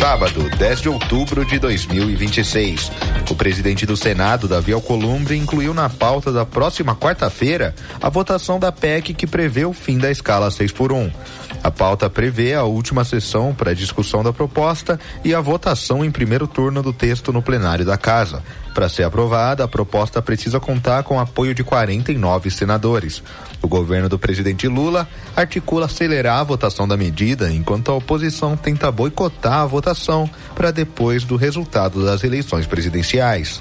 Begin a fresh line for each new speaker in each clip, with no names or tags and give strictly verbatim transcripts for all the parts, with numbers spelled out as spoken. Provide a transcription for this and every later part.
Sábado, dez de outubro de dois mil e vinte e seis. O presidente do Senado, Davi Alcolumbre, incluiu na pauta da próxima quarta-feira a votação da P E C que prevê o fim da escala seis por um. A pauta prevê a última sessão para a discussão da proposta e a votação em primeiro turno do texto no plenário da Casa. Para ser aprovada, a proposta precisa contar com o apoio de quarenta e nove senadores. O governo do presidente Lula articula acelerar a votação da medida, enquanto a oposição tenta boicotar a votação para depois do resultado das eleições presidenciais.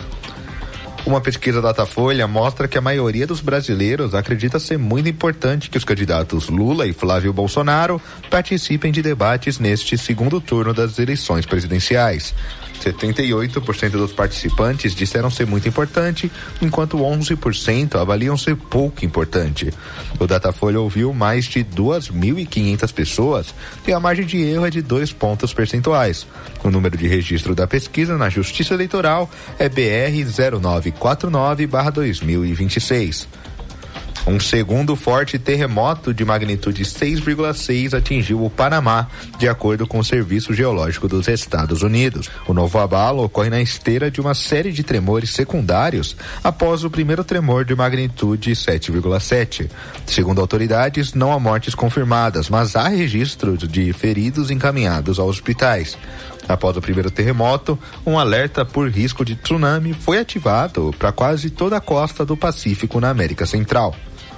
Uma pesquisa Datafolha mostra que a maioria dos brasileiros acredita ser muito importante que os candidatos Lula e Flávio Bolsonaro participem de debates neste segundo turno das eleições presidenciais. setenta e oito por cento dos participantes disseram ser muito importante, enquanto onze por cento avaliam ser pouco importante. O Datafolha ouviu mais de duas mil e quinhentas pessoas e a margem de erro é de dois pontos percentuais. O número de registro da pesquisa na Justiça Eleitoral é B R zero nove quatro nove barra dois mil e vinte e seis. Um segundo forte terremoto de magnitude seis vírgula seis atingiu o Panamá, de acordo com o Serviço Geológico dos Estados Unidos. O novo abalo ocorre na esteira de uma série de tremores secundários após o primeiro tremor de magnitude sete vírgula sete. Segundo autoridades, não há mortes confirmadas, mas há registros de feridos encaminhados aos hospitais. Após o primeiro terremoto, um alerta por risco de tsunami foi ativado para quase toda a costa do Pacífico na América Central.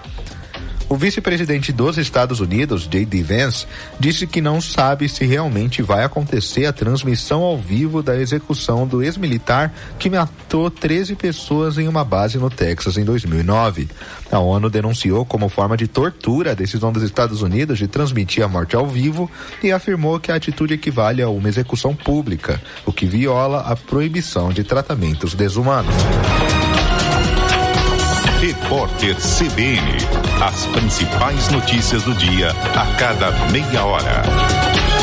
O vice-presidente dos Estados Unidos, J D Vance, disse que não sabe se realmente vai acontecer a transmissão ao vivo da execução do ex-militar que matou treze pessoas em uma base no Texas em dois mil e nove. A ONU denunciou como forma de tortura a decisão dos Estados Unidos de transmitir a morte ao vivo e afirmou que a atitude equivale a uma execução pública, o que viola a proibição de tratamentos desumanos.
Repórter C B N. As principais notícias do dia a cada meia hora.